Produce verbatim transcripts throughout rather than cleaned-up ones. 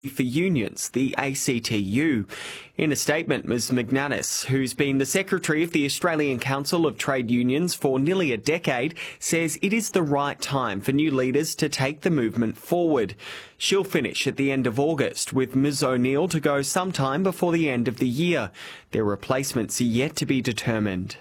for unions, the A C T U. In a statement, Miz McManus, who's been the Secretary of the Australian Council of Trade Unions for nearly a decade, says it is the right time for new leaders to take the movement forward. She'll finish at the end of August, with Miz O'Neill to go sometime before the end of the year. Their replacements are yet to be determined.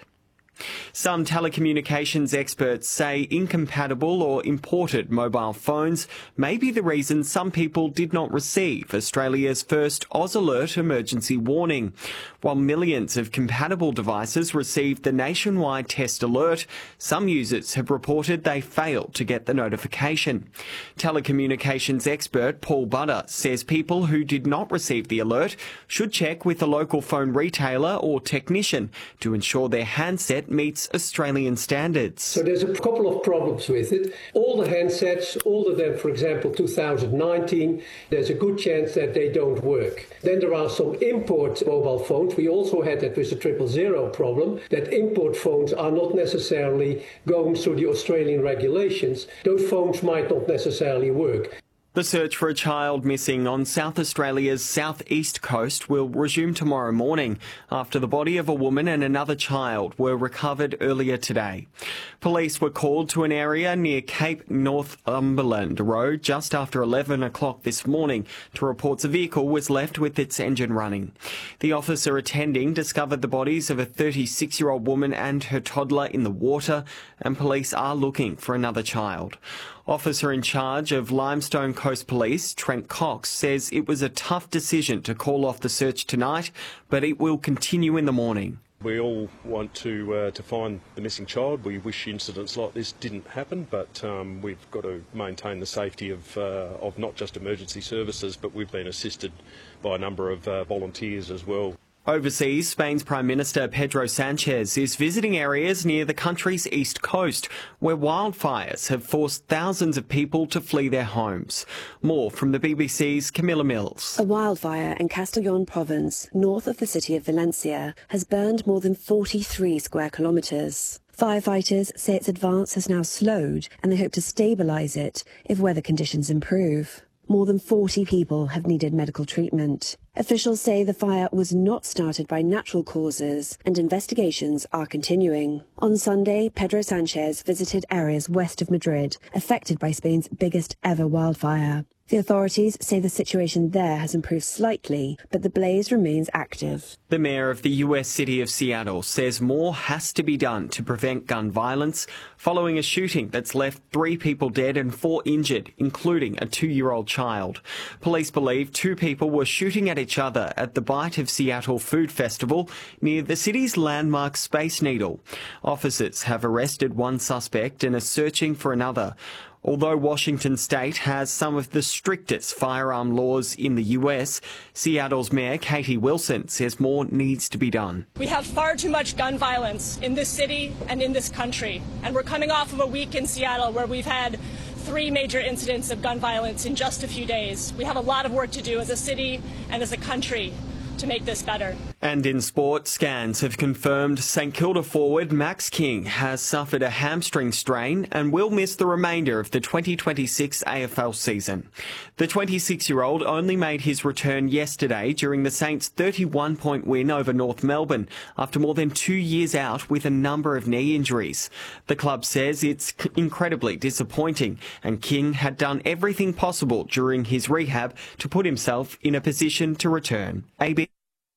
Some telecommunications experts say incompatible or imported mobile phones may be the reason some people did not receive Australia's first Oz Alert emergency warning. While millions of compatible devices received the nationwide test alert, some users have reported they failed to get the notification. Telecommunications expert Paul Butter says people who did not receive the alert should check with a local phone retailer or technician to ensure their handset meets Australian standards. So there's a couple of problems with it. All the handsets, older than, for example, two thousand nineteen, there's a good chance that they don't work. Then there are some import mobile phones. We also had that with the triple zero problem, that import phones are not necessarily going through the Australian regulations. Those phones might not necessarily work. The search for a child missing on South Australia's southeast coast will resume tomorrow morning after the body of a woman and another child were recovered earlier today. Police were called to an area near Cape Northumberland Road just after eleven o'clock this morning to reports a vehicle was left with its engine running. The officer attending discovered the bodies of a thirty-six-year-old woman and her toddler in the water, and police are looking for another child. Officer in charge of Limestone Coast Police, Trent Cox, says it was a tough decision to call off the search tonight, but it will continue in the morning. We all want to uh, to find the missing child. We wish incidents like this didn't happen, but um, we've got to maintain the safety of uh, of not just emergency services, but we've been assisted by a number of uh, volunteers as well. Overseas, Spain's Prime Minister Pedro Sanchez is visiting areas near the country's east coast, where wildfires have forced thousands of people to flee their homes. More from the B B C's Camilla Mills. A wildfire in Castellón province, north of the city of Valencia, has burned more than forty-three square kilometres. Firefighters say its advance has now slowed, and they hope to stabilise it if weather conditions improve. More than forty people have needed medical treatment. Officials say the fire was not started by natural causes, and investigations are continuing. On Sunday, Pedro Sanchez visited areas west of Madrid, affected by Spain's biggest ever wildfire. The authorities say the situation there has improved slightly, but the blaze remains active. The mayor of the U S city of Seattle says more has to be done to prevent gun violence following a shooting that's left three people dead and four injured, including a two-year-old child. Police believe two people were shooting at each other at the Bite of Seattle Food Festival near the city's landmark Space Needle. Officers have arrested one suspect and are searching for another. Although Washington state has some of the strictest firearm laws in the U S, Seattle's Mayor Katie Wilson says more needs to be done. We have far too much gun violence in this city and in this country, and we're coming off of a week in Seattle where we've had three major incidents of gun violence in just a few days. We have a lot of work to do as a city and as a country to make this better. And in sport, scans have confirmed St Kilda forward Max King has suffered a hamstring strain and will miss the remainder of the twenty twenty-six A F L season. The twenty-six-year-old only made his return yesterday during the Saints' thirty-one point win over North Melbourne after more than two years out with a number of knee injuries. The club says it's incredibly disappointing, and King had done everything possible during his rehab to put himself in a position to return. A B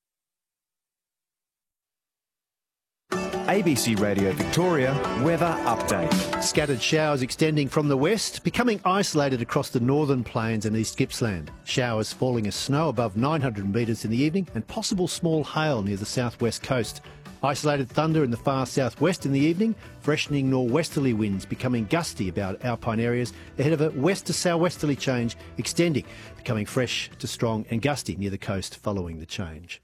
A B C Radio Victoria weather update. Scattered showers extending from the west, becoming isolated across the northern plains and East Gippsland. Showers falling as snow above nine hundred metres in the evening, and possible small hail near the southwest coast. Isolated thunder in the far southwest in the evening, freshening norwesterly winds becoming gusty about alpine areas ahead of a west to southwesterly change extending, becoming fresh to strong and gusty near the coast following the change.